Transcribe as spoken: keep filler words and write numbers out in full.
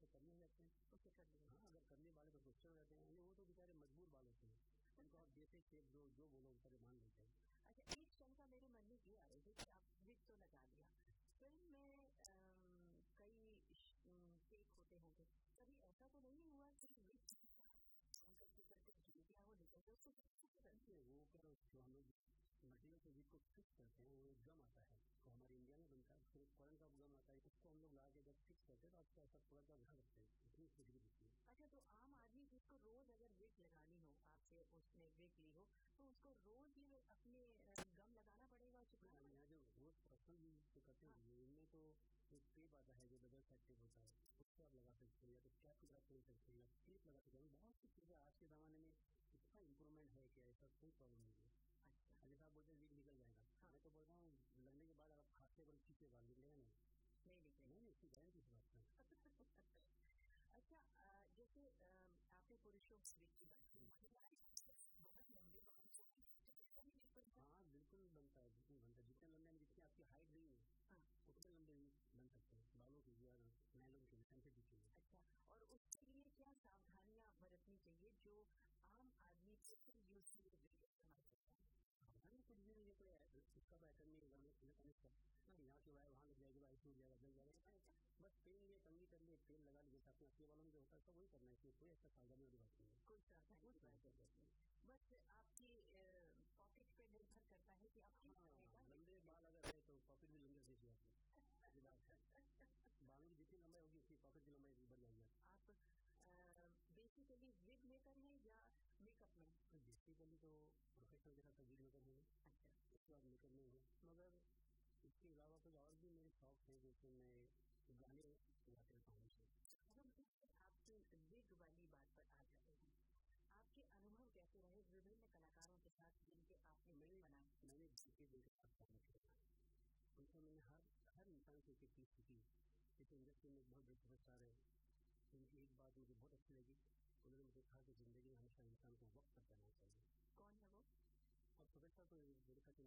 तो करने ही जाते हैं, उसे कर लिया। हाँ अगर करने वाले तो गुस्से हो जाते हैं, वो तो बेचारे मजबूर बाल होते हैं, उनको आप बेसिक शेप जो जो बोलो बेचारे मान लेते हैं। अच्छा, एक शंका मेरे मन में ये आ रही थी कि आप विग तो लगा लिया, फिल्म में कई टेक होते होंगे, कभी ऐसा तो नहीं हुआ कि विग करते करते गिर गया हो, लेकिन तो उसको वो कर जो हम लोग मटेरियल से जिसको फिक्स करते हैं वो एक गम आता है, तो हमारे इंडिया में बनता है, फिर कॉलन का गम आता है, उसको हम लोग ला के जब फिक्स करते हैं तो आपको ऐसा पूरा का बना सकते हैं, इतनी खुशबू दिखती है। अच्छा, तो आम आदमी जिसको रोज अगर विग लगानी हो, आपसे उसने विग ली हो, तो उसको रोज ही अपने गम लगाना पड़ेगा? यहाँ जो रोज पर्सनल यूज तो करते हैं, इनमें तो एक टेप आता है जो डबल साइड टेप होता है, उसको आप लगा सकते हैं, या तो कैप लगा सकते हैं, या टेप लगा सकते हैं। बहुत सी चीजें आज के जमाने में इतना इम्प्रूवमेंट है कि ऐसा कोई प्रॉब्लम नहीं है। अच्छा, जैसे आप बोलते हैं विग निकल जाएगा, हाँ। मैं तो बोल रहा हूँ लगने के बाद आप खाते पर खींचे बाल निकलेगा नहीं, नहीं निकलेगा, नहीं इसकी गारंटी इस बात का। अच्छा, जैसे आपने पुरुषों की बात की, बहुत लंबे हाँ बिल्कुल बनता है, बिल्कुल बनता है, जितने लंबे में जितनी आपकी हाइट नहीं है, हाँ उतने लंबे बन सकते हैं बालों की या नैलों की सेंसिटिव के लिए। अच्छा, और उसके लिए क्या सावधानियां बरतनी चाहिए जो आम आदमी यूज इस्तेमाल करता है? सावधानी कुछ भी नहीं है, कोई इसका पैटर्न नहीं होगा, यहाँ के वायर वहाँ लग जाएगी, वायर टूट जाएगा, जल जाएगा, बस तेल लिए कंगी कर लिए, तेल लगा लीजिए, अपने अपने वालों में जो होता है वही करना है, इसमें कोई ऐसा सावधानी वाली बात नहीं है, कोई सावधानी की बात नहीं, बस आपकी पॉकेट पे निर्भर करता है कि आप लंबे बाल अगर है तो पॉकेट भी लंबे देखिए आपको, बालों की जितनी लंबाई होगी उसकी पॉकेट की लंबाई बढ़ जाएगी। आप बेसिकली विग मेकर हैं या मेकअप में? बेसिकली तो प्रोफेशनल के साथ विग मेकर हूँ, अच्छा उसके बाद मेकअप में हूँ, मगर इसके अलावा कुछ और भी मेरे शौक है, जैसे मैं गाने गाते रहता हूँ। आपकी विग वाली बात पर आ जाते हैं, आपके अनुभव कैसे रहे विभिन्न कलाकारों के साथ जिनके आपने मैंने बनाए? मैंने जिनके जिनके साथ काम किया उनको मैंने हर हर इंसान से एक चीज़ सीखी। जैसे इंडस्ट्री में बहुत बड़े सुपरस्टार है, उनकी एक बात मुझे बहुत अच्छी लगी, उन्होंने मुझे कहा कि जिंदगी में हमेशा इंसान को वक्त पर करना चाहिए। कौन है वो? और सुपरस्टार तो